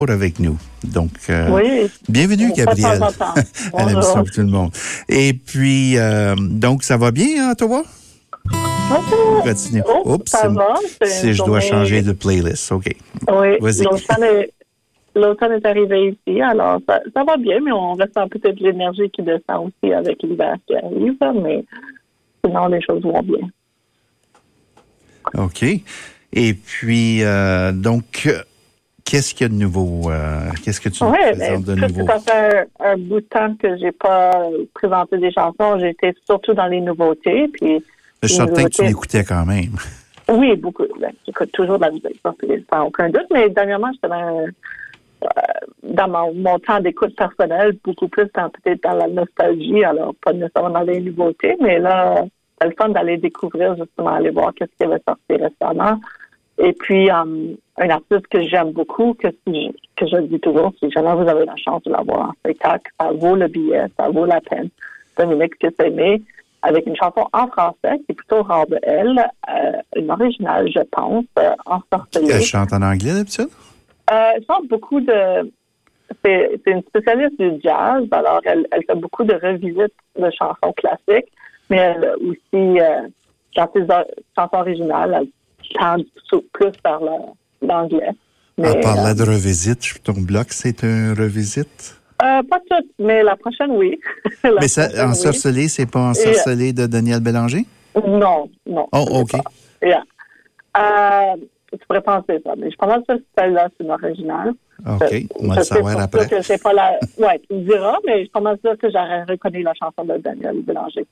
avec nous. Donc, oui. Bienvenue, Gabrielle, à l'émission pour tout le monde. Et puis, donc, ça va bien à Ottawa? Oups, ça va. Si je dois changer de playlist, OK. Oui, l'automne est arrivé ici, alors ça va bien, mais on ressent peut-être l'énergie qui descend aussi avec l'hiver qui arrive, mais sinon, les choses vont bien. OK. Et puis, donc, qu'est-ce qu'il y a de nouveau? Qu'est-ce que tu nous présentes de nouveau? Ça fait un bout de temps que j'ai pas présenté des chansons. J'étais surtout dans les nouveautés. Puis je suis certain que tu l'écoutais quand même. Oui, beaucoup. J'écoute toujours de la musique, sans aucun doute. Mais dernièrement, j'étais dans mon temps d'écoute personnelle, beaucoup plus peut-être dans la nostalgie, alors pas nécessairement dans les nouveautés, mais là, c'est le fun d'aller découvrir, justement, aller voir qu'est-ce qui avait sorti récemment. Et puis, un artiste que j'aime beaucoup, que je dis toujours, si jamais vous avez la chance de l'avoir en spectacle, ça vaut le billet, ça vaut la peine. Dominique Fils-Aimé, avec une chanson en français, qui est plutôt rare de elle, une originale, je pense, Ensorcelée. Elle chante en anglais, d'habitude? Elle chante beaucoup de... C'est une spécialiste du jazz, alors elle fait beaucoup de revisites de chansons classiques, mais elle aussi, dans ses chansons originales, elle tend plus vers l'anglais. En parlant de revisite, ton bloc, c'est un revisite? Pas tout, mais la prochaine, oui. Mais ça, Ensorcelé, c'est pas Ensorcelé de Daniel Bélanger? Non. Oh, OK. Yeah. Tu pourrais penser ça, mais je pense que celle-là, c'est une originale. OK, on va le savoir après. Que c'est pas la... Ouais, tu me diras, mais je pense dire que j'aurais reconnu la chanson de Daniel Bélanger.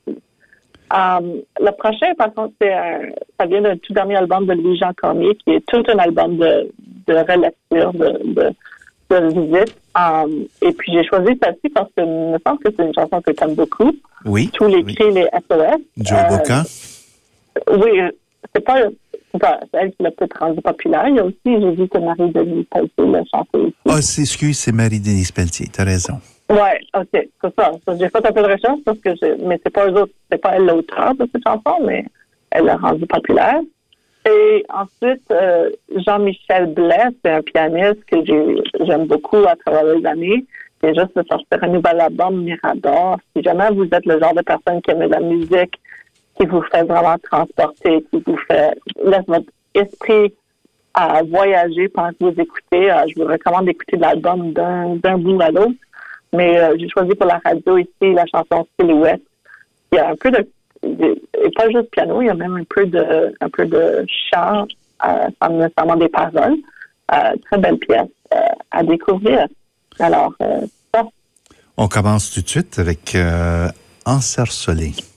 Le prochain, par contre, ça vient d'un tout dernier album de Louis-Jean Cormier, qui est tout un album de relecture, de visite. Et puis, j'ai choisi celle-ci parce que il me semble que c'est une chanson que tu aimes beaucoup. Oui. Tous les cris, les SOS. Joe Boca. Oui, c'est elle qui l'a peut-être rendu populaire. Il y a aussi, j'ai vu que Marie-Denise Pelletier l'a chanté aussi. Excuse, c'est Marie-Denise Pelletier, t'as raison. Oui, OK, c'est ça. J'ai fait un peu de recherche parce que mais c'est pas elle l'auteur de cette chanson, mais elle l'a rendu populaire. Et ensuite, Jean-Michel Blais, c'est un pianiste que j'aime beaucoup à travers les années. Il vient juste de sortir un nouvel album, Mirador. Si jamais vous êtes le genre de personne qui aime la musique, qui vous fait vraiment transporter, qui vous laisse votre esprit à voyager pendant que vous écoutez, je vous recommande d'écouter l'album d'un bout à l'autre. Mais j'ai choisi pour la radio ici la chanson Silhouette. Il y a un peu et pas juste piano, il y a même un peu de chant, sans nécessairement des paroles. Très belle pièce à découvrir. Alors, ça. On commence tout de suite avec Ensorcelé.